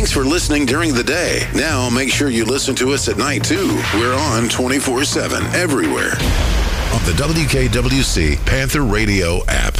Thanks for listening during the day. Now make sure you listen to us at night, too. We're on 24/7 everywhere on the WKWC Panther Radio app.